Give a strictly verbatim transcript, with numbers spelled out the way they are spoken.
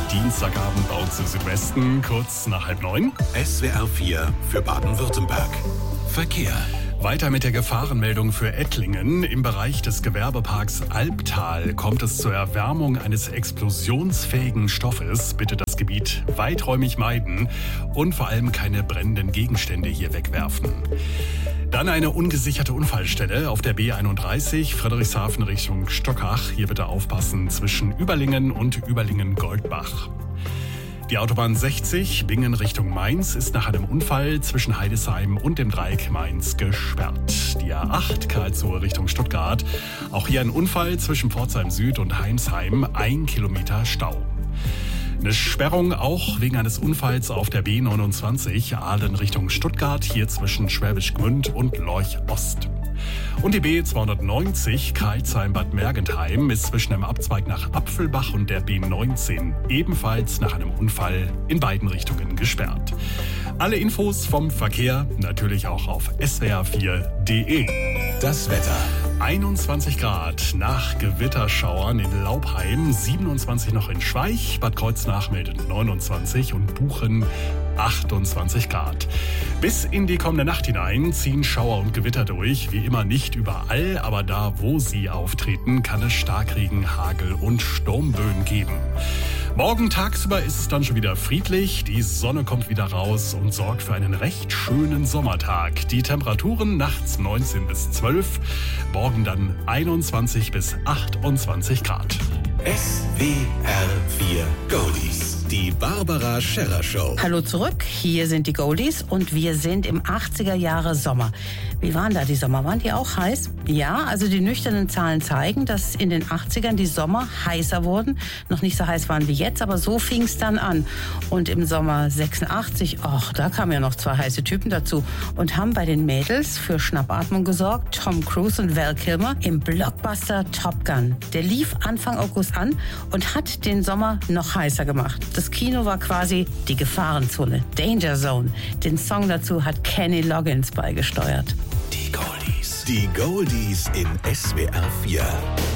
Dienstagabend bei uns im Südwesten, kurz nach halb neun. S W R vier für Baden-Württemberg. Verkehr. Weiter mit der Gefahrenmeldung für Ettlingen. Im Bereich des Gewerbeparks Albtal kommt es zur Erwärmung eines explosionsfähigen Stoffes. Bitte das Gebiet weiträumig meiden und vor allem keine brennenden Gegenstände hier wegwerfen. Dann eine ungesicherte Unfallstelle auf der B einunddreißig, Friedrichshafen Richtung Stockach. Hier bitte aufpassen zwischen Überlingen und Überlingen-Goldbach. Die Autobahn sechzig, Bingen Richtung Mainz, ist nach einem Unfall zwischen Heidesheim und dem Dreieck Mainz gesperrt. Die A acht, Karlsruhe Richtung Stuttgart. Auch hier ein Unfall zwischen Pforzheim Süd und Heimsheim, ein Kilometer Stau. Eine Sperrung auch wegen eines Unfalls auf der B neunundzwanzig, Aalen Richtung Stuttgart, hier zwischen Schwäbisch Gmünd und Lorch Ost. Und die B zweihundertneunzig, Crailsheim-Bad Mergentheim, ist zwischen dem Abzweig nach Apfelbach und der B neunzehn ebenfalls nach einem Unfall in beiden Richtungen gesperrt. Alle Infos vom Verkehr natürlich auch auf S W R vier punkt de. Das Wetter. einundzwanzig Grad nach Gewitterschauern in Laubheim, siebenundzwanzig noch in Schweich, Bad Kreuznach meldet neunundzwanzig und Buchen achtundzwanzig Grad. Bis in die kommende Nacht hinein ziehen Schauer und Gewitter durch. Wie immer nicht überall, aber da, wo sie auftreten, kann es Starkregen, Hagel und Sturmböen geben. Morgen tagsüber ist es dann schon wieder friedlich. Die Sonne kommt wieder raus und sorgt für einen recht schönen Sommertag. Die Temperaturen nachts neunzehn bis zwölf, morgen dann einundzwanzig bis achtundzwanzig Grad. S W R vier Goldies. Die Barbara Scherrer Show. Hallo zurück, hier sind die Goldies und wir sind im achtziger Jahre Sommer. Wie waren da die Sommer? Waren die auch heiß? Ja, also die nüchternen Zahlen zeigen, dass in den achtzigern die Sommer heißer wurden. Noch nicht so heiß waren wie jetzt, aber so fing es dann an. Und im Sommer sechsundachtzig, ach, da kamen ja noch zwei heiße Typen dazu und haben bei den Mädels für Schnappatmung gesorgt. Tom Cruise und Val Kilmer im Blockbuster Top Gun. Der lief Anfang August an und hat den Sommer noch heißer gemacht. Das Kino war quasi die Gefahrenzone, Danger Zone. Den Song dazu hat Kenny Loggins beigesteuert. Die Goldies. Die Goldies in S W R vier.